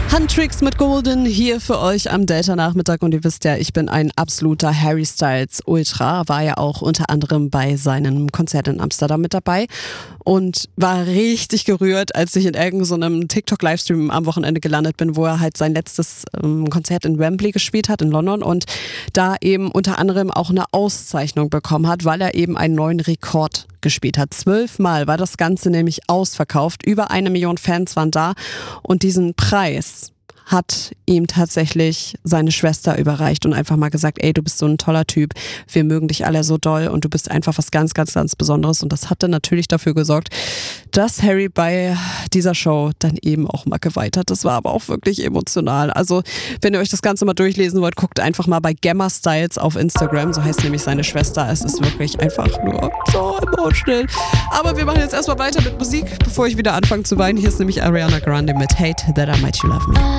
Huntrix mit Golden hier für euch am Delta-Nachmittag und ihr wisst ja, ich bin ein absoluter Harry Styles Ultra, war ja auch unter anderem bei seinem Konzert in Amsterdam mit dabei und war richtig gerührt, als ich in irgendeinem TikTok-Livestream am Wochenende gelandet bin, wo er halt sein letztes Konzert in Wembley gespielt hat in London und da eben unter anderem auch eine Auszeichnung bekommen hat, weil er eben einen neuen Rekord gespielt hat. 12 Mal war das Ganze nämlich ausverkauft. Über 1 Million Fans waren da und diesen Preis hat ihm tatsächlich seine Schwester überreicht und einfach mal gesagt, ey, du bist so ein toller Typ, wir mögen dich alle so doll und du bist einfach was ganz, ganz, ganz Besonderes. Und das hat dann natürlich dafür gesorgt, dass Harry bei dieser Show dann eben auch mal geweint hat. Das war aber auch wirklich emotional. Also, wenn ihr euch das Ganze mal durchlesen wollt, guckt einfach mal bei Gemma Styles auf Instagram, so heißt nämlich seine Schwester. Es ist wirklich einfach nur so emotional. Aber wir machen jetzt erstmal weiter mit Musik, bevor ich wieder anfange zu weinen. Hier ist nämlich Ariana Grande mit Hate That I Might You Love Me.